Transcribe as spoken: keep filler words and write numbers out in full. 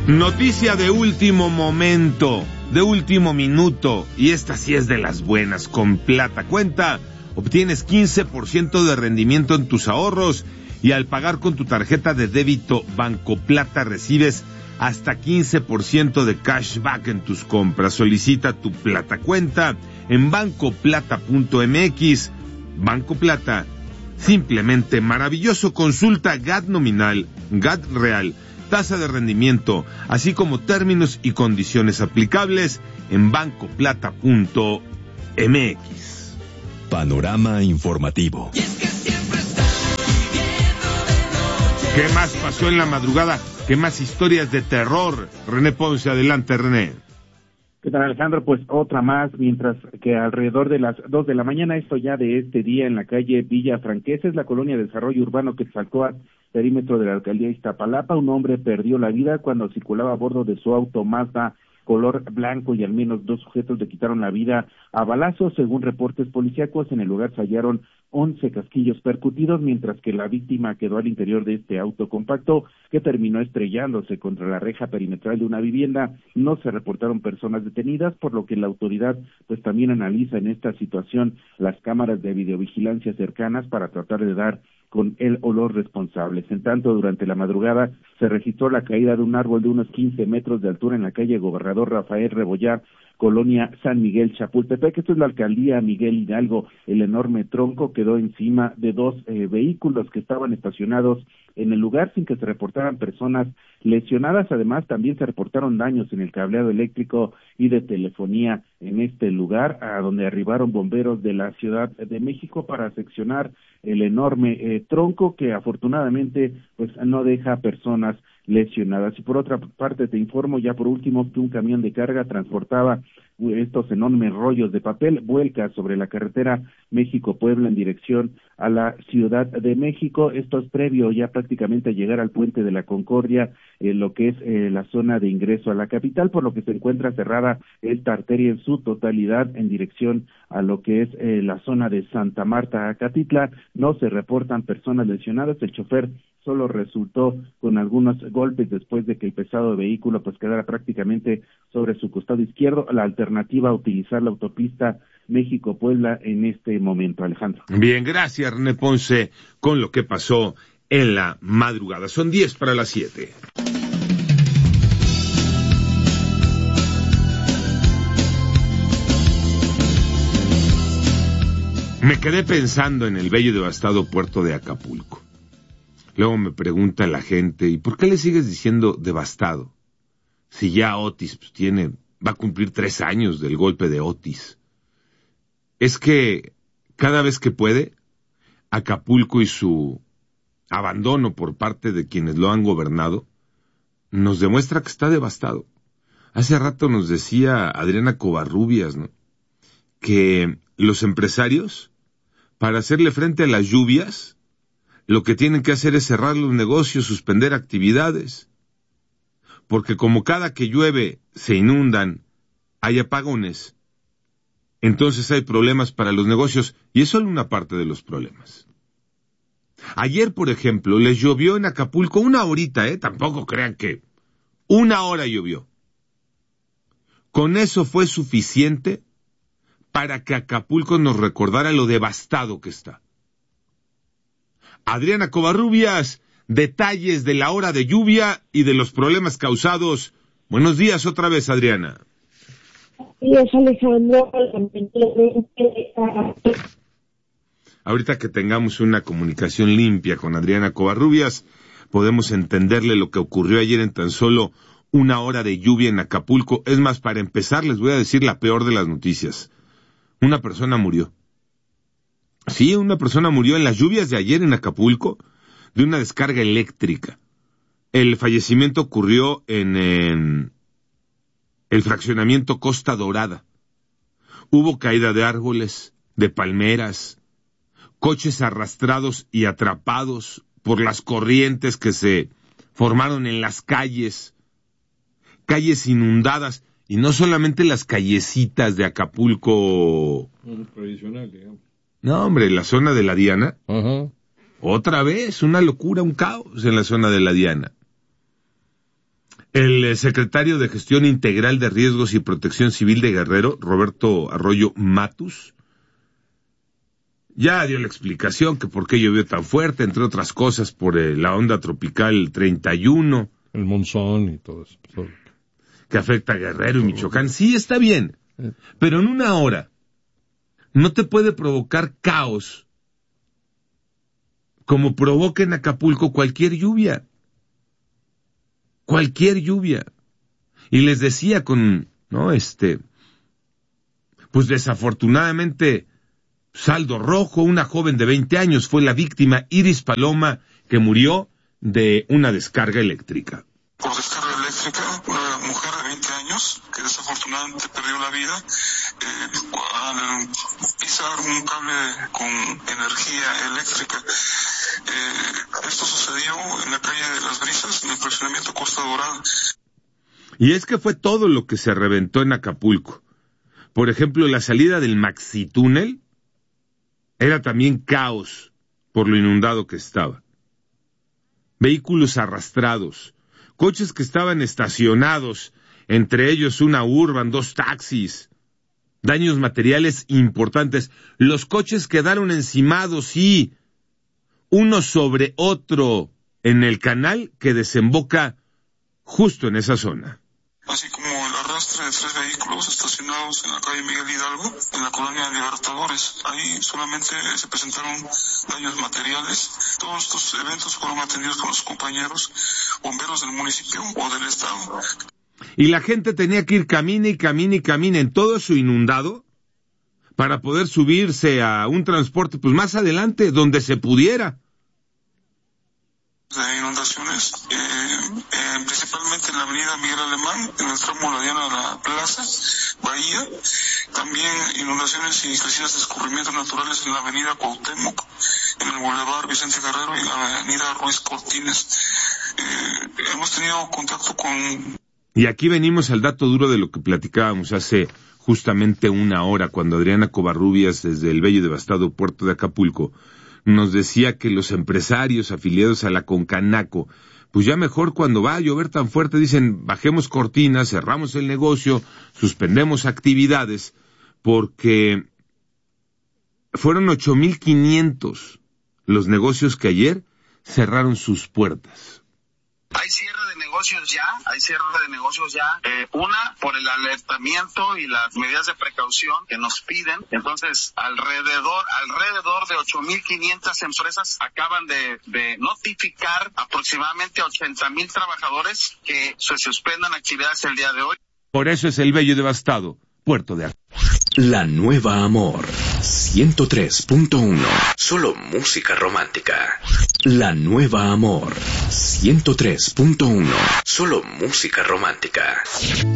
Noticia de último momento, de último minuto, y esta sí es de las buenas. Con Plata Cuenta obtienes quince por ciento de rendimiento en tus ahorros y al pagar con tu tarjeta de débito Banco Plata recibes hasta quince por ciento de cashback en tus compras. Solicita tu Plata Cuenta en banco plata punto m x. Banco Plata, simplemente maravilloso. Consulta G A T nominal, G A T real, tasa de rendimiento, así como términos y condiciones aplicables en banco plata punto m x. Panorama informativo. ¿Qué más pasó en la madrugada? ¿Qué más historias de terror? René Ponce, adelante, René. ¿Qué tal, Alejandro? Pues otra más, mientras que alrededor de las dos de la mañana, esto ya de este día, en la calle Villa Franquesa, es la colonia de desarrollo urbano Quetzalcóatl, perímetro de la alcaldía Iztapalapa, un hombre perdió la vida cuando circulaba a bordo de su auto Mazda color blanco y al menos dos sujetos le quitaron la vida a balazos. Según reportes policíacos, en el lugar se hallaron once casquillos percutidos, mientras que la víctima quedó al interior de este auto compacto que terminó estrellándose contra la reja perimetral de una vivienda. No se reportaron personas detenidas, por lo que la autoridad pues también analiza en esta situación las cámaras de videovigilancia cercanas para tratar de dar con el olor responsable. En tanto, durante la madrugada se registró la caída de un árbol de unos quince metros de altura en la calle Gobernador Rafael Rebollar, colonia San Miguel Chapultepec. Esto es la alcaldía Miguel Hidalgo. El enorme tronco quedó encima de dos eh, vehículos que estaban estacionados en el lugar sin que se reportaran personas lesionadas. Además, también se reportaron daños en el cableado eléctrico y de telefonía en este lugar, a donde arribaron bomberos de la Ciudad de México para seccionar el enorme eh, tronco que afortunadamente pues no deja personas lesionadas. Y por otra parte te informo ya por último que un camión de carga transportaba estos enormes rollos de papel, vuelca sobre la carretera México-Puebla en dirección a la Ciudad de México. Esto es previo ya prácticamente a llegar al Puente de la Concordia, en lo que es eh, la zona de ingreso a la capital, por lo que se encuentra cerrada esta arteria en su totalidad en dirección a lo que es eh, la zona de Santa Marta, Acatitla. No se reportan personas lesionadas. El chofer solo resultó con algunos golpes después de que el pesado vehículo pues quedara prácticamente sobre su costado izquierdo. La alternativa a utilizar la autopista México-Puebla en este momento, Alejandro. Bien, gracias, René Ponce, con lo que pasó en la madrugada. Son diez para las siete. Me quedé pensando en el bello y devastado puerto de Acapulco. Luego me pregunta la gente, ¿y por qué le sigues diciendo devastado? Si ya Otis pues, tiene, va a cumplir tres años del golpe de Otis. Es que cada vez que puede, Acapulco y su abandono por parte de quienes lo han gobernado, nos demuestra que está devastado. Hace rato nos decía Adriana Covarrubias, ¿no?, que los empresarios, para hacerle frente a las lluvias, lo que tienen que hacer es cerrar los negocios, suspender actividades, porque como cada que llueve se inundan, hay apagones, entonces hay problemas para los negocios, y es solo una parte de los problemas. Ayer, por ejemplo, les llovió en Acapulco una horita, ¿eh? Tampoco crean que una hora llovió. Con eso fue suficiente para que Acapulco nos recordara lo devastado que está. Adriana Covarrubias, detalles de la hora de lluvia y de los problemas causados. Buenos días otra vez, Adriana. Buenos días, Alejandro. Ahorita que tengamos una comunicación limpia con Adriana Covarrubias, podemos entenderle lo que ocurrió ayer en tan solo una hora de lluvia en Acapulco. Es más, para empezar, les voy a decir la peor de las noticias. Una persona murió. Sí, una persona murió en las lluvias de ayer en Acapulco de una descarga eléctrica. El fallecimiento ocurrió en, en el fraccionamiento Costa Dorada. Hubo caída de árboles, de palmeras, coches arrastrados y atrapados por las corrientes que se formaron en las calles, calles inundadas, y no solamente las callecitas de Acapulco tradicional, digamos. No, hombre, la zona de la Diana. Uh-huh. Otra vez, una locura, un caos en la zona de la Diana. El secretario de Gestión Integral de Riesgos y Protección Civil de Guerrero, Roberto Arroyo Matus, ya dio la explicación que por qué llovió tan fuerte, entre otras cosas por eh, la onda tropical treinta y uno. El monzón y todo eso. Todo. Que afecta a Guerrero y Michoacán. Sí, está bien, pero en una hora no te puede provocar caos como provoca en Acapulco cualquier lluvia. Cualquier lluvia. Y les decía con, no, este, pues desafortunadamente, saldo rojo, una joven de veinte años fue la víctima, Iris Paloma, que murió de una descarga eléctrica. Por descarga eléctrica, una mujer de veinte años que desafortunadamente perdió la vida eh, al pisar un cable con energía eléctrica. Eh, esto sucedió en la calle de Las Brisas, en el fraccionamiento Costa Dorada. Y es que fue todo lo que se reventó en Acapulco. Por ejemplo, la salida del Maxitúnel era también caos por lo inundado que estaba. Vehículos arrastrados, coches que estaban estacionados, entre ellos una Urban, dos taxis, daños materiales importantes. Los coches quedaron encimados, sí, uno sobre otro en el canal que desemboca justo en esa zona. Así como el arrastre de tres vehículos estacionados en la calle Miguel Hidalgo, en la colonia Libertadores. Ahí solamente se presentaron daños materiales. Todos estos eventos fueron atendidos por los compañeros bomberos del municipio o del estado. Y la gente tenía que ir camine y camine y camine en todo su inundado para poder subirse a un transporte pues más adelante, donde se pudiera. De inundaciones, eh, eh, principalmente en la avenida Miguel Alemán, en el tramo Ladiana de la Plaza, Bahía, también inundaciones y crecidas de escurrimientos naturales en la avenida Cuauhtémoc, en el Boulevard Vicente Guerrero y en la avenida Ruiz Cortines. Eh, hemos tenido contacto con... Y aquí venimos al dato duro de lo que platicábamos hace justamente una hora, cuando Adriana Covarrubias, desde el bello y devastado puerto de Acapulco, nos decía que los empresarios afiliados a la Concanaco, pues ya mejor cuando va a llover tan fuerte, dicen, bajemos cortinas, cerramos el negocio, suspendemos actividades, porque fueron ocho mil quinientos los negocios que ayer cerraron sus puertas. Hay cierre de negocios ya, hay cierre de negocios ya, eh, una por el alertamiento y las medidas de precaución que nos piden. Entonces, alrededor alrededor de ocho mil quinientas empresas acaban de, de notificar aproximadamente ochenta mil trabajadores que se suspendan actividades el día de hoy. Por eso es el bello y devastado puerto de Acapulco. La Nueva Amor, ciento tres punto uno. Solo música romántica. La Nueva Amor, ciento tres punto uno. Solo música romántica.